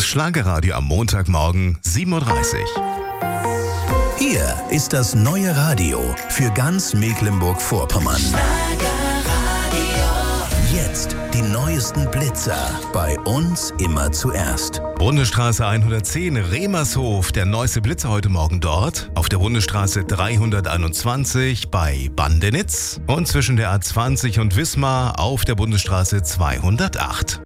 Das Schlagerradio am Montagmorgen 7.30 Uhr. Hier ist das neue Radio für ganz Mecklenburg-Vorpommern. Jetzt die neuesten Blitzer. Bei uns immer zuerst. Bundesstraße 110, Remershof. Der neueste Blitzer heute Morgen dort. Auf der Bundesstraße 321 bei Bandenitz. Und zwischen der A20 und Wismar auf der Bundesstraße 208.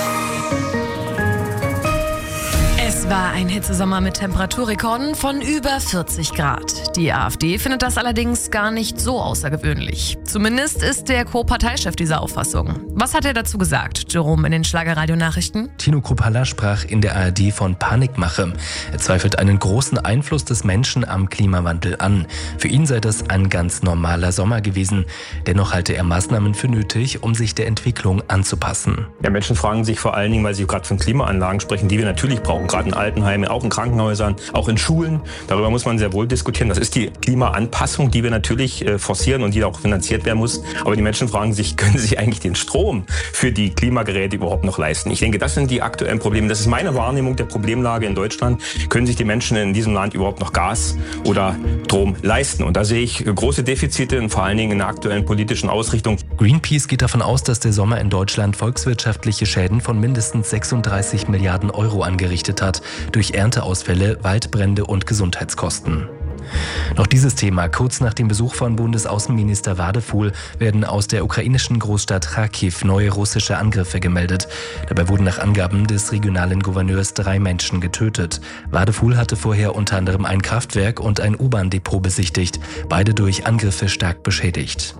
Es war ein Hitzesommer mit Temperaturrekorden von über 40 Grad. Die AfD findet das allerdings gar nicht so außergewöhnlich. Zumindest ist der Co-Parteichef dieser Auffassung. Was hat er dazu gesagt, Jerome, in den Schlagerradio-Nachrichten? Tino Kruppalla sprach in der ARD von Panikmache. Er zweifelt einen großen Einfluss des Menschen am Klimawandel an. Für ihn sei das ein ganz normaler Sommer gewesen. Dennoch halte er Maßnahmen für nötig, um sich der Entwicklung anzupassen. Ja, Menschen fragen sich vor allen Dingen, weil sie gerade von Klimaanlagen sprechen, die wir natürlich brauchen, gerade in Altenheimen, auch in Krankenhäusern, auch in Schulen. Darüber muss man sehr wohl diskutieren. Das ist die Klimaanpassung, die wir natürlich forcieren und die auch finanziert werden muss. Aber die Menschen fragen sich, können sie eigentlich den Strom für die Klimageräte überhaupt noch leisten? Ich denke, das sind die aktuellen Probleme. Das ist meine Wahrnehmung der Problemlage in Deutschland. Können sich die Menschen in diesem Land überhaupt noch Gas oder Strom leisten? Und da sehe ich große Defizite und vor allen Dingen in der aktuellen politischen Ausrichtung. Greenpeace geht davon aus, dass der Sommer in Deutschland volkswirtschaftliche Schäden von mindestens 36 Milliarden Euro angerichtet hat, durch Ernteausfälle, Waldbrände und Gesundheitskosten. Noch dieses Thema. Kurz nach dem Besuch von Bundesaußenminister Wadefuhl werden aus der ukrainischen Großstadt Charkiw neue russische Angriffe gemeldet. Dabei wurden nach Angaben des regionalen Gouverneurs 3 Menschen getötet. Wadefuhl hatte vorher unter anderem ein Kraftwerk und ein U-Bahn-Depot besichtigt, beide durch Angriffe stark beschädigt.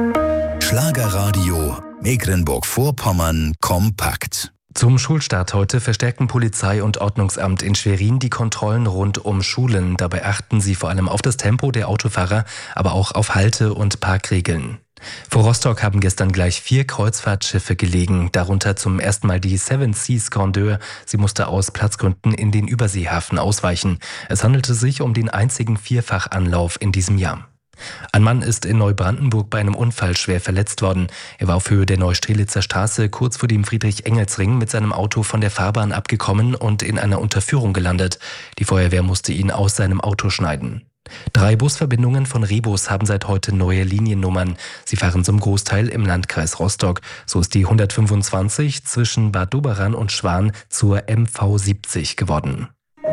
Schlagerradio Mecklenburg-Vorpommern kompakt. Zum Schulstart heute verstärkten Polizei und Ordnungsamt in Schwerin die Kontrollen rund um Schulen. Dabei achten sie vor allem auf das Tempo der Autofahrer, aber auch auf Halte- und Parkregeln. Vor Rostock haben gestern gleich 4 Kreuzfahrtschiffe gelegen, darunter zum ersten Mal die Seven Seas Grandeur. Sie musste aus Platzgründen in den Überseehafen ausweichen. Es handelte sich um den einzigen Vierfachanlauf in diesem Jahr. Ein Mann ist in Neubrandenburg bei einem Unfall schwer verletzt worden. Er war auf Höhe der Neustrelitzer Straße kurz vor dem Friedrich-Engels-Ring mit seinem Auto von der Fahrbahn abgekommen und in einer Unterführung gelandet. Die Feuerwehr musste ihn aus seinem Auto schneiden. 3 Busverbindungen von Rebus haben seit heute neue Liniennummern. Sie fahren zum Großteil im Landkreis Rostock. So ist die 125 zwischen Bad Doberan und Schwan zur MV 70 geworden.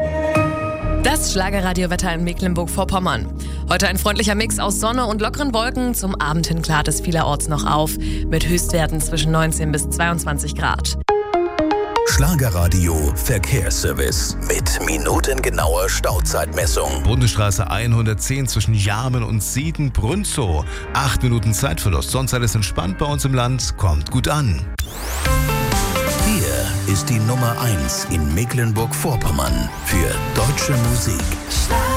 Das Schlagerradiowetter in Mecklenburg-Vorpommern. Heute ein freundlicher Mix aus Sonne und lockeren Wolken. Zum Abend hin klart es vielerorts noch auf, mit Höchstwerten zwischen 19 bis 22 Grad. Schlagerradio Verkehrsservice mit minutengenauer Stauzeitmessung. Bundesstraße 110 zwischen Jarmen und Sieden-Brünzow. 8 Minuten Zeitverlust. Sonst alles entspannt bei uns im Land. Kommt gut an. Hier ist die Nummer 1 in Mecklenburg-Vorpommern für deutsche Musik.